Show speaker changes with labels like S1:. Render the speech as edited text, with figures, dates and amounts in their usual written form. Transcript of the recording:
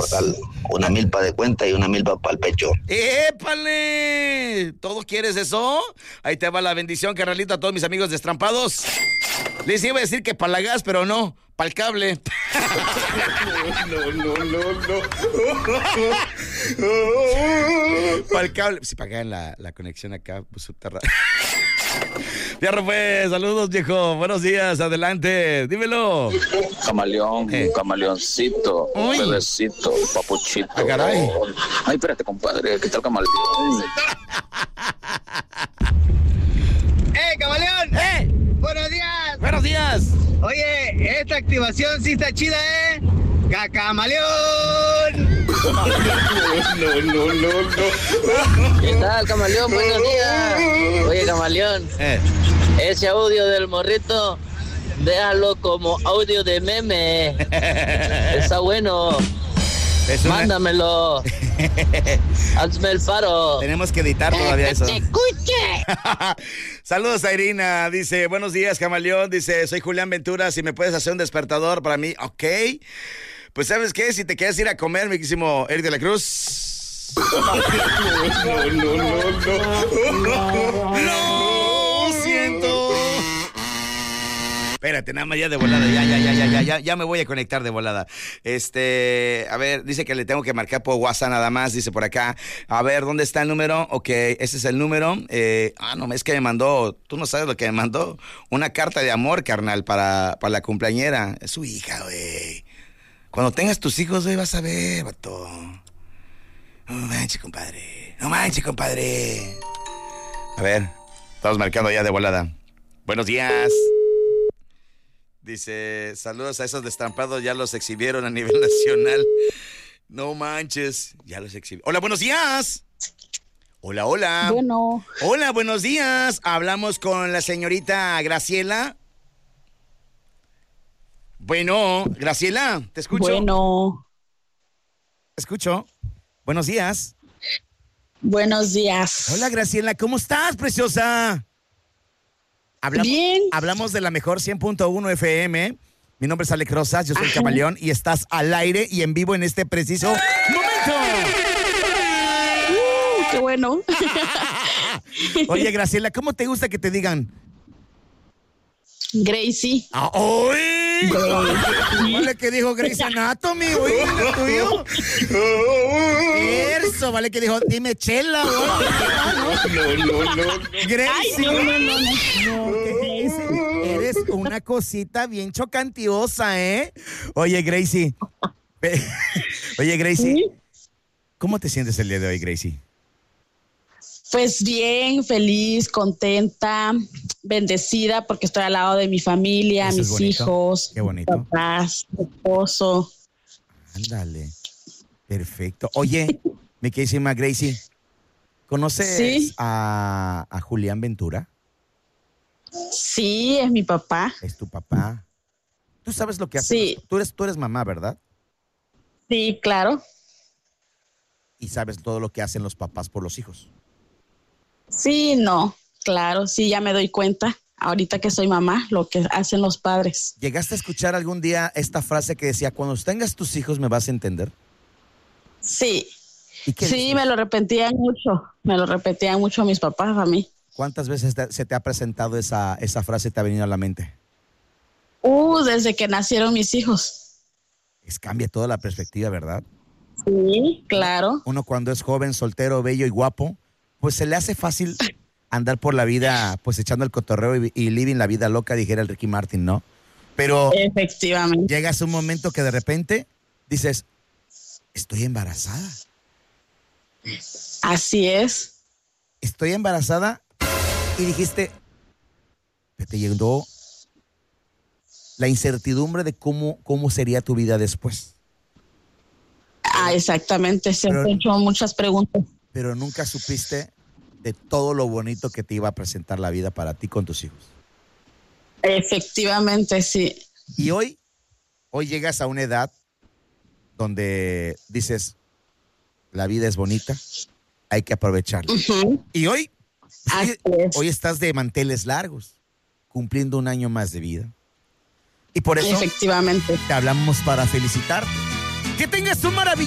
S1: Cortal. Una milpa de cuenta y una milpa para el pecho.
S2: ¡Épale! ¿Todo quieres eso? Ahí te va la bendición, carnalito, a todos mis amigos destrampados. Les iba a decir que para la gas, pero no, para el cable. No. Para el cable. Si pagaban la conexión acá, pues subterránea. Fierro, pues, saludos, viejo. Buenos días, adelante, dímelo.
S3: Camaleón, camaleoncito, bebecito, papuchito.
S2: Ah, caray.
S3: Ay, espérate, compadre, ¿qué tal, camaleón?
S4: ¡Camaleón! ¡Buenos días!
S2: ¡Buenos días!
S4: Oye, esta activación sí está chida, ¡Cacamaleón! No.
S5: ¿Qué tal, camaleón? Buenos días. Oye, camaleón, ese audio del morrito, déjalo como audio de meme. Está bueno. Mándamelo. Hazme el paro.
S2: Tenemos que editar todavía eso.
S5: ¡Que te escuche!
S2: Saludos a Irina. Dice, buenos días, camaleón. Dice, soy Julián Ventura. Si me puedes hacer un despertador para mí, ok. Pues, ¿sabes qué? Si te quieres ir a comer, mi querísimo Eric de la Cruz. No, siento. Espérate, nada más ya de volada. Ya me voy a conectar de volada. A ver, dice que le tengo que marcar por WhatsApp nada más, dice por acá. A ver, ¿dónde está el número? Ok, ese es el número. No, es que me mandó, tú no sabes lo que me mandó. Una carta de amor, carnal, para la cumpleañera. Es su hija, güey. Cuando tengas tus hijos, güey, vas a ver, vato. No manches, compadre. A ver, estamos marcando ya de volada. Buenos días. Dice, saludos a esos destrampados, ya los exhibieron a nivel nacional. No manches, ya los exhibieron. Hola, buenos días. Hola.
S6: Bueno.
S2: Hola, buenos días. Hablamos con la señorita Graciela. Bueno, Graciela, te escucho.
S6: Bueno.
S2: Te escucho. Buenos días.
S6: Buenos días.
S2: Hola, Graciela, ¿cómo estás, preciosa?
S6: Bien.
S2: Hablamos de la mejor 100.1 FM. Mi nombre es Alex Rosas, yo soy el Camaleón y estás al aire y en vivo en este preciso momento.
S6: ¡Qué bueno!
S2: Oye, Graciela, ¿cómo te gusta que te digan?
S6: Gracie.
S2: ¡Oye! Vale que dijo Grey's Anatomy, oye, ¿lo tuyo? Eso, vale que dijo, dime Chela, No. Gracie. No, ¿qué es? Eres una cosita bien chocantiosa, ¿eh? Oye, Gracie.
S6: ¿Sí?
S2: ¿Cómo te sientes el día de hoy, Gracie?
S6: Pues bien, feliz, contenta, bendecida porque estoy al lado de mi familia,
S2: Eso
S6: mis hijos,
S2: qué bonito.
S6: mis papás, mi esposo.
S2: Ándale. Perfecto. Oye, mi queridísima Gracie, ¿conoces a Julián Ventura?
S6: Sí, es mi papá.
S2: Es tu papá. ¿Tú sabes lo que hace?
S6: Sí.
S2: Tú eres mamá, ¿verdad?
S6: Sí, claro.
S2: Y sabes todo lo que hacen los papás por los hijos.
S6: Sí, no, claro, sí, ya me doy cuenta. Ahorita que soy mamá, lo que hacen los padres.
S2: ¿Llegaste a escuchar algún día esta frase que decía, cuando tengas tus hijos me vas a entender?
S6: Sí.
S2: ¿Y qué
S6: Sí,
S2: dices?
S6: me lo repetían mucho mis papás a mí.
S2: ¿Cuántas veces se te ha presentado esa frase y te ha venido a la mente?
S6: Desde que nacieron mis hijos.
S2: Cambia toda la perspectiva, ¿verdad?
S6: Sí, claro.
S2: Uno cuando es joven, soltero, bello y guapo, pues se le hace fácil andar por la vida, pues echando el cotorreo y living la vida loca, dijera el Ricky Martin, ¿no? Pero
S6: efectivamente
S2: llegas a un momento que de repente dices, estoy embarazada.
S6: Así es.
S2: Estoy embarazada y dijiste, que te llegó la incertidumbre de cómo sería tu vida después.
S6: Exactamente, se han hecho muchas preguntas.
S2: Pero nunca supiste de todo lo bonito que te iba a presentar la vida para ti con tus hijos.
S6: Efectivamente, sí.
S2: Y hoy llegas a una edad donde dices, la vida es bonita, hay que aprovecharla.
S6: Uh-huh.
S2: Y hoy estás de manteles largos, cumpliendo un año más de vida. Y por eso
S6: efectivamente
S2: te hablamos para felicitarte. Que tengas un maravilloso